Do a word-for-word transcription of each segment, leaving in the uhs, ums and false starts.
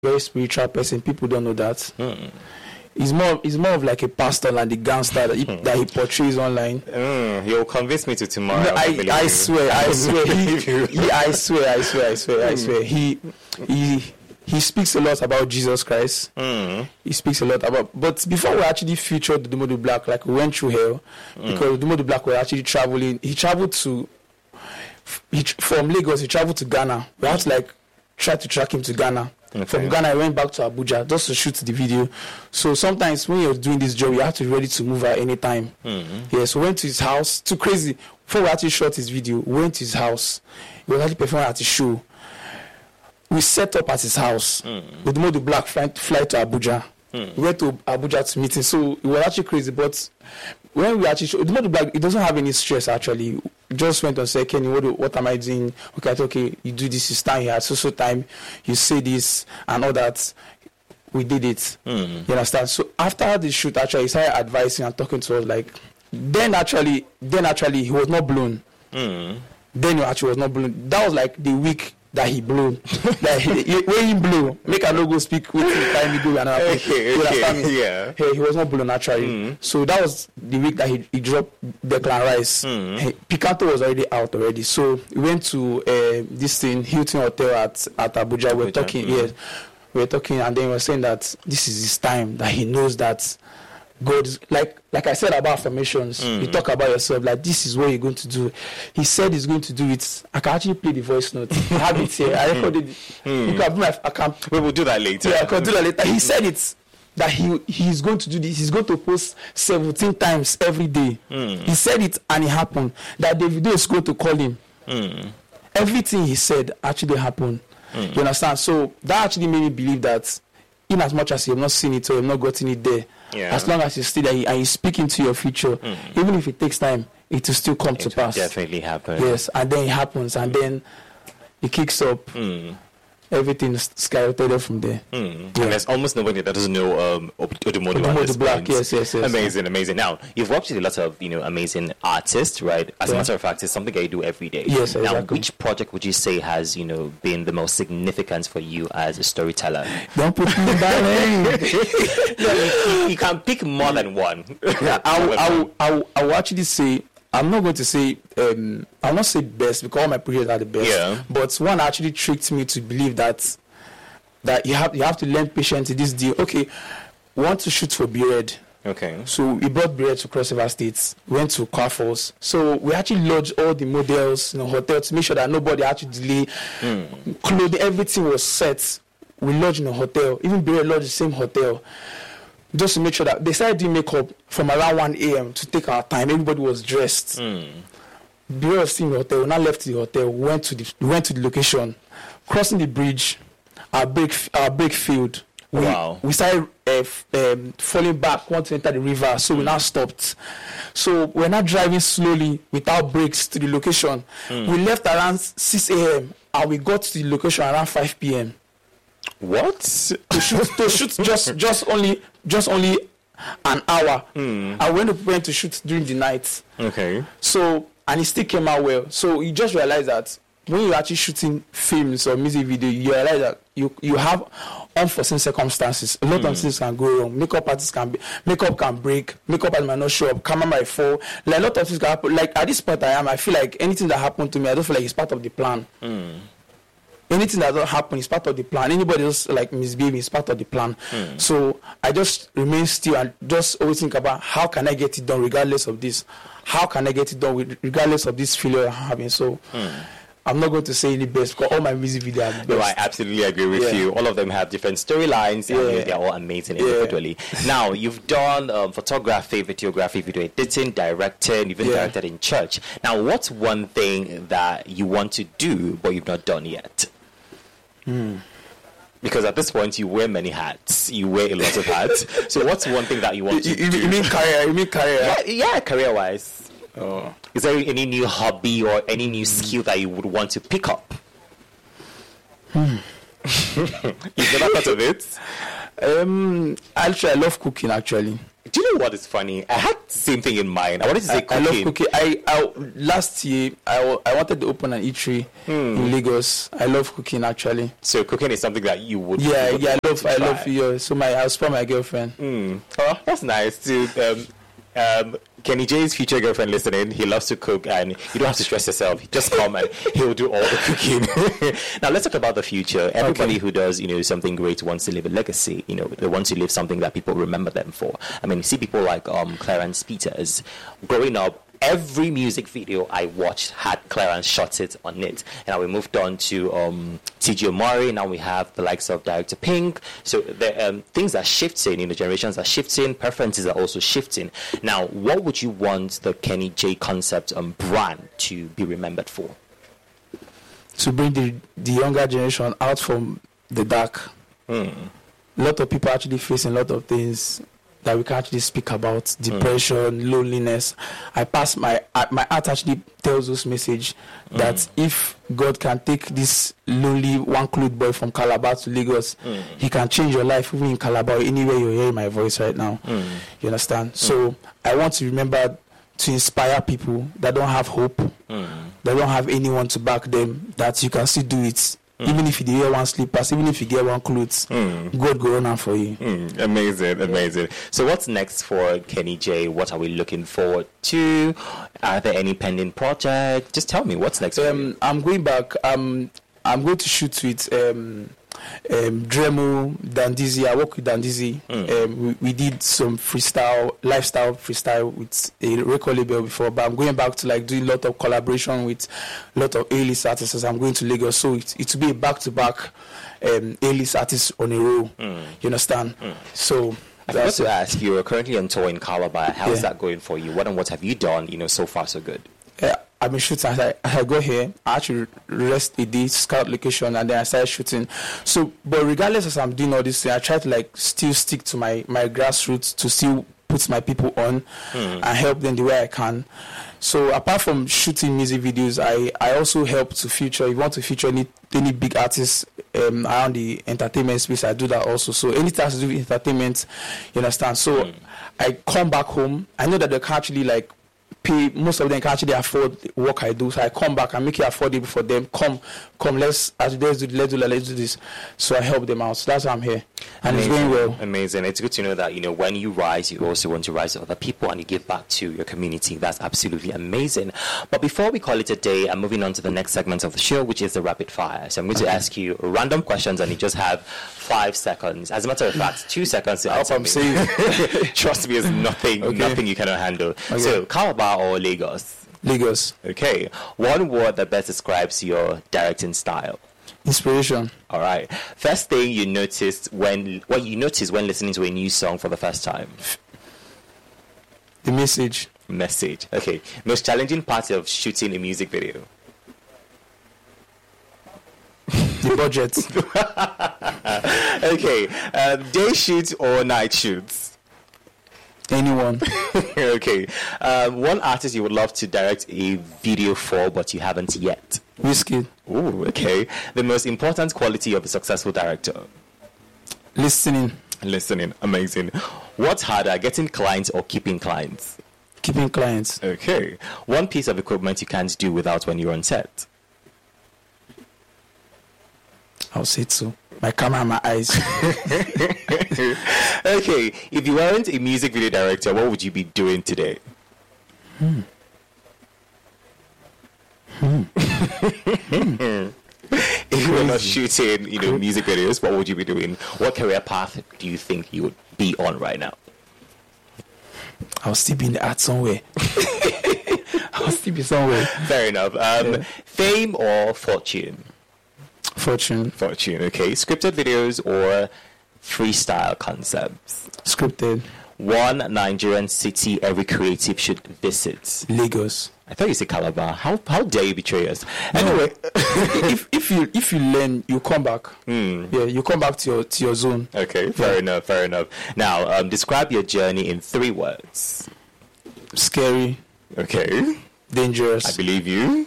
very spiritual person. People don't know that. Mm. He's more he's more of like a pastor than the gangster that he, that he portrays online. Mm, you'll convince me to tomorrow. No, I, I swear, I swear, he, he, I swear, I swear, I swear, I swear. He he he speaks a lot about Jesus Christ. Mm. He speaks a lot about. But before we actually featured Odumodu Black, like we went through hell mm. because Odumodu Black was actually traveling. He traveled to he, from Lagos. He traveled to Ghana. We had to like try to track him to Ghana. Okay. From Ghana, I went back to Abuja just to shoot the video. So sometimes when you're doing this job, you have to be ready to move at any time. Mm-hmm. Yeah, so we went to his house. Too crazy. Before we actually shot his video, we went to his house. He was actually performing at his show. We set up at his house. Mm-hmm. With Odumodu Black fly, fly to Abuja. Mm-hmm. We went to Abuja to meet him. So it was actually crazy. But when we actually showed Odumodu Black, it doesn't have any stress actually. Just went on say, Kenny, what, do, what am I doing? Okay, I thought, okay, you do this, you stand here at so so time, you say this and all that. We did it. Mm. You understand? So after the shoot, actually, he started advising and talking to us. Like, then actually, then actually, he was not blown. Mm. Then he actually was not blown. That was like the week that he blew. That he, he, when he blew, make a logo speak with the time he do another thing. Okay, you okay, understand me? yeah. Hey, he was not blown naturally. Mm. So that was the week that he, he dropped Declan Rice. Mm. Hey, Picanto was already out already. So we went to uh, this thing, Hilton Hotel at, at Abuja. We were talking, mm. yes. We were talking, and then we were saying that this is his time, that he knows that God is, like like I said about affirmations, mm. you talk about yourself, like this is what you're going to do. He said he's going to do it. I can actually play the voice note. I have it here. I recorded it. Mm. You can, my, I can, we will do that later. Yeah, I can do that later. He said it, that he he's going to do this. He's going to post seventeen times every day. Mm. He said it and it happened. That Davido is going to call him. Mm. Everything he said actually happened. Mm. You understand? So that actually made me believe that in as much as you have not seen it or you have not gotten it there, yeah. as long as you stay there and you speak into your future, mm. even if it takes time, it will still come it to pass. Definitely happen. Yes, and then it happens, and then it kicks up. Mm. Everything skyrocketed from there. Mm. Yeah. And there's almost nobody that doesn't know um, Odumodu at this Black. point. Yes, yes, yes. Amazing, amazing. Now, you've worked with a lot of, you know, amazing artists, right? As yeah. a matter of fact, it's something that you do every day. Yes, now, exactly. Which project would you say has, you know, been the most significant for you as a storyteller? Don't put me in that name. you, you can pick more than one. Yeah, I will, I will, I will, I will actually say, I'm not going to say, um, I'll not say best because all my projects are the best. Yeah. But one actually tricked me to believe that that you have you have to learn patience in this deal. Okay, we want to shoot for Beard. Okay. So we brought Beard to Cross River State, went to Carforce. So we actually lodged all the models in the hotel to make sure that nobody actually delay. Mm. Clothing, everything was set. We lodged in a hotel. Even Beard lodged in the same hotel. Just to make sure that they started doing makeup from around one a.m. to take our time. Everybody was dressed. Mm. Beard was still in the hotel. We now left the hotel. We went to the we went to the location, crossing the bridge. Our break, our break field. We, wow. We started uh, f- um, falling back, want to enter the river, so mm. we now stopped. So we're now driving slowly without brakes to the location. Mm. We left around six a.m. and we got to the location around five p.m. What? To shoot, to shoot just, just only, just only an hour. Mm. And we went to shoot during the night. Okay. So and it still came out well. So you just realize that when you're actually shooting films or music video, you realize that you you have unforeseen circumstances. A lot mm. of things can go wrong. Makeup artists can be, makeup can break. Makeup artist might not show up. Camera might fall. Like a lot of things can happen. Like at this point I am, I feel like anything that happened to me, I don't feel like it's part of the plan. Mm. Anything that doesn't happen is part of the plan. Anybody else like misbehaving is part of the plan. Mm. So I just remain still and just always think about how can I get it done regardless of this. How can I get it done with, regardless of this failure I'm having? So. Mm. I'm not going to say any best because all my music videos are the best. No, I absolutely agree with yeah. you. All of them have different storylines and yeah. they're all amazing individually. Yeah. Now, you've done um, photography, videography, video editing, directing, you've even yeah. directed in church. Now, what's one thing that you want to do but you've not done yet? Hmm. Because at this point, you wear many hats. You wear a lot of hats. So what's one thing that you want you, to you, do? You mean career? You mean career? Yeah, yeah career-wise. Oh. Is there any new hobby or any new skill that you would want to pick up? Hmm. You've never thought of it? Um, actually, I love cooking. Actually, Do you know what is funny? I had the same thing in mind. I wanted to say I, cooking. I love cooking. I, I last year I, wa- I wanted to open an eatery Hmm. in Lagos. I love cooking actually. So cooking is something that you would. Yeah, you would yeah, I want love, to I try. love. Yeah, so my I'll spot my girlfriend. Mm. Oh, that's nice. To um, um, Kenny J's future girlfriend listening, he loves to cook, and you don't have to stress yourself. Just come and he'll do all the cooking. Now let's talk about the future. Everybody Okay. who does, you know, something great wants to leave a legacy. You know, they want to leave something that people remember them for. I mean, you see people like um, Clarence Peters. Growing up, every music video I watched had Clarence shot it on it. And now we moved on to um, T J Omari. Now we have the likes of Director Pink. So the um, things are shifting. You know, generations are shifting. Preferences are also shifting. Now, what would you want the Kenny J concept and brand to be remembered for? To bring the the younger generation out from the dark. A lot of people actually facing a lot of things that we can actually speak about: depression, loneliness. I pass my uh, my art actually tells us message that if God can take this lonely one clothed boy from Calabar to Lagos, He can change your life even in Calabar or anywhere you're hearing my voice right now. You understand? So I want to remember to inspire people that don't have hope, that don't have anyone to back them, that you can still do it. Even if you wear one slippers, even if you get one clothes, God go on for you. Mm, amazing, amazing. So what's next for Kenny J? What are we looking forward to? Are there any pending projects? Just tell me what's next for you. Um, I'm going back. Um, I'm going to shoot with um, um, Dremo, Dandizi. I work with Dandizi. Um, we, we did some freestyle, lifestyle freestyle with a record label before, but I'm going back to like doing a lot of collaboration with a lot of A-list artists. I'm going to Lagos, so it it will be a back-to-back um, A-list artists on a roll. You understand? So. I forgot That's to it. ask, you're currently on tour in Calabar. How's Yeah. that going for you? What and what have you done, you know, so far so good? Yeah, I've been shooting. As I, as I got here, I actually rest a day, scout location, and then I started shooting. So, but regardless as I'm doing all this thing, I try to like still stick to my, my grassroots to still put my people on and help them the way I can. So apart from shooting music videos, I, I also help to feature. If you want to feature any any big artists um, around the entertainment space, I do that also. So anything has to do with entertainment, you understand. So I come back home. I know that they can actually like pay. Most of them can actually afford the work I do. So I come back and make it affordable for them. Come, come. Let's as let's do let's do let's do this. So I help them out. So that's why I'm here, and it's going well. Amazing. It's good to know that, you know, when you rise, you also want to rise with other people and you give back to your community. That's absolutely amazing. But before we call it a day, I'm moving on to the next segment of the show, which is the rapid fire. So I'm going to ask you random questions and you just have five seconds. As a matter of fact, two seconds to I hope answer I'm me. safe. Trust me, it's nothing, Okay. nothing you cannot handle. Okay. So, Calabar or Lagos? Lagos. Okay. One word that best describes your directing style. Inspiration. All right. First thing you noticed when what you noticed when listening to a new song for the first time. The message. Message. Okay. Most challenging part of shooting a music video. The budget. Okay. Um, day shoots or night shoots. Anyone. Okay. Um, one artist you would love to direct a video for, but you haven't yet. Whiskey. Ooh, okay. The most important quality of a successful director. Listening. Listening. Amazing. What's harder, getting clients or keeping clients? Keeping clients. Okay. One piece of equipment you can't do without when you're on set. I'll say it so. My camera and my eyes. Okay. If you weren't a music video director, what would you be doing today? Hmm. Hmm. If you were not shooting, you know, music videos, what would you be doing? What career path do you think you would be on right now? I'll still be in the art somewhere. I'll still be somewhere. Fair enough. Um, Yeah. Fame or fortune? Fortune. Fortune, okay. Scripted videos or freestyle concepts? Scripted. One Nigerian city every creative should visit. Lagos. I thought you said Calabar. How how dare you betray us? Anyway, if if you if you learn, you come back. Hmm. Yeah, you come back to your to your zone. okay, fair Yeah. enough, fair enough. Now, um, describe your journey in three words. Scary, Okay, dangerous. I believe you.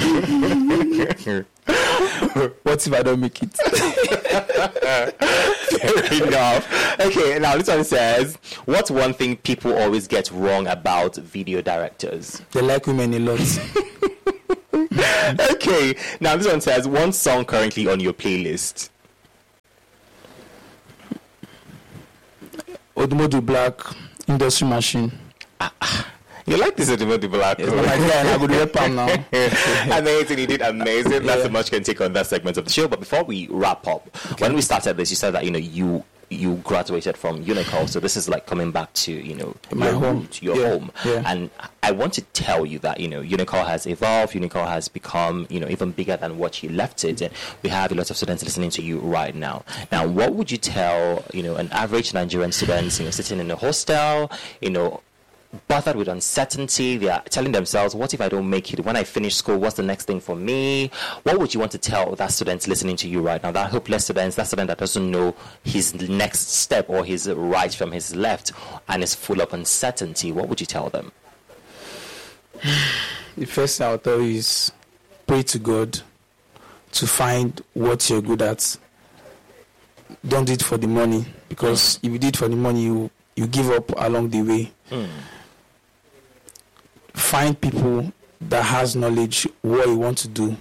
What if I don't make it? Fair enough. Okay, now this one says, what's one thing people always get wrong about video directors? They like women a lot. Okay, now this one says, one song currently on your playlist. Odumodu Black, Industry Machine. You like this Odumodu Black? Yes, my guy, I would rap him now. Amazing, you did amazing. That's Yeah. so much can take on that segment of the show. But before we wrap up, okay. when we started this, you said that you know you you graduated from Unicol, so this is like coming back to you know my your home, root, your yeah. home. Yeah. And I want to tell you that you know Unicol has evolved. Unicol has become you know even bigger than what you left it. And we have a lot of students listening to you right now. Now, what would you tell you know an average Nigerian student you know sitting in a hostel, you know? bothered with uncertainty? They are telling themselves, what if I don't make it? When I finish school, what's the next thing for me? What would you want to tell that student listening to you right now, that hopeless student, that student that doesn't know his next step or his right from his left and is full of uncertainty? What would you tell them? The first thing I'll tell you is pray to God to find what you're good at. Don't do it for the money, because if you do it for the money, you, you give up along the way. Mm. Find people that has knowledge what you want to do.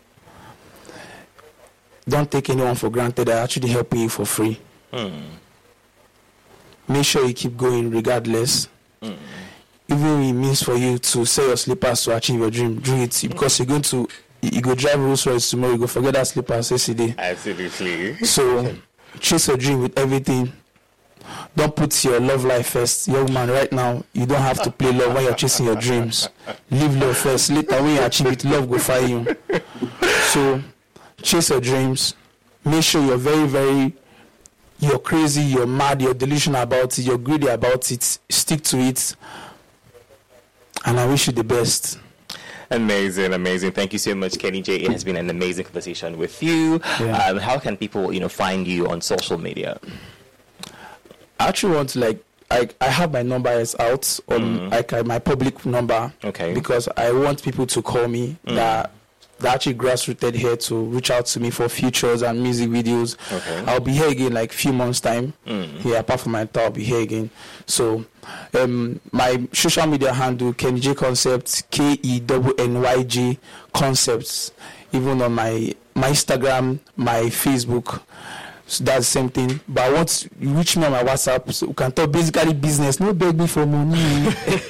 Don't take anyone for granted. They're actually helping you for free. Mm. Make sure you keep going regardless. Mm. Even if it means for you to sell your slippers to achieve your dream, do it, because you're going to you go drive Rolls Royce tomorrow, you go forget that slippers yesterday. Absolutely. So chase your dream with everything. Don't put your love life first. Young man, right now, you don't have to play love when you're chasing your dreams. Live love first. Later, when you achieve it, love will find you. So, chase your dreams. Make sure you're very, very, you're crazy, you're mad, you're delusional about it, you're greedy about it. Stick to it. And I wish you the best. Amazing, amazing. Thank you so much, Kenny J. It has been an amazing conversation with you. Yeah. Um, how can people, you know, find you on social media? I actually want to like I I have my numbers out on mm. like uh, my public number. Okay. Because I want people to call me mm. that that actually grassrooted here to reach out to me for features and music videos. Okay. I'll be here again like few months time. Mm. Yeah, apart from my tour, I'll be here again. So um my social media handle Kenny J Concepts, K E W N Y J Concepts. Even on my my Instagram, my Facebook. So that's the same thing. But I want you reach me on my WhatsApp so we can talk basically business. No beg me for money.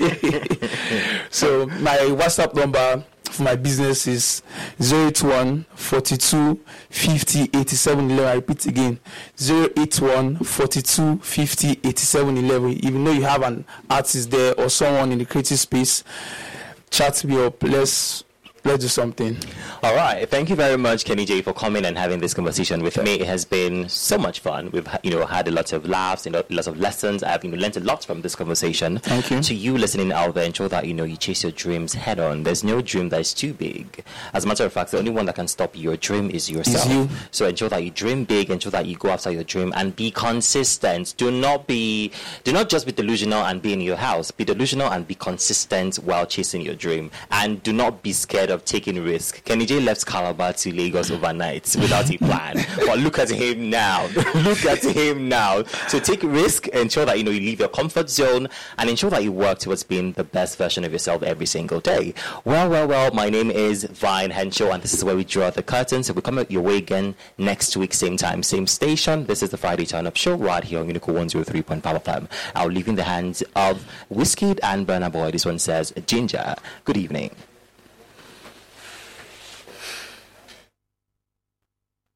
So my WhatsApp number for my business is zero eight one, forty-two, fifty, eighty-seven, eleven. I repeat again, zero eight one, forty-two, fifty, eighty-seven, eleven. Even though you have an artist there or someone in the creative space, chat me up. Let's Let's do something. All right. Thank you very much, Kenny J, for coming and having this conversation with me. It has been so much fun. We've, you know, had a lot of laughs and lots of lessons. I've, you know, learned a lot from this conversation. Thank you. To you listening out there, ensure that, you know, you chase your dreams head on. There's no dream that is too big. As a matter of fact, the only one that can stop your dream is yourself. Is you. So ensure that you dream big, ensure that you go after your dream and be consistent. Do not be, do not just be delusional and be in your house. Be delusional and be consistent while chasing your dream. And do not be scared of taking risks. Kenny J left Calabar to Lagos overnight without a plan. But look at him now. Look at him now. So take risk, ensure that you know you leave your comfort zone, and ensure that you work towards being the best version of yourself every single day. Well, well, well, my name is Vine Henshaw, and this is where we draw the curtain. So we come your way again next week, same time, same station. This is the Friday Turn Up Show right here on Unico one oh three point five F M. I'll leave in the hands of Wizkid and Burna Boy. This one says Ginger. Good evening.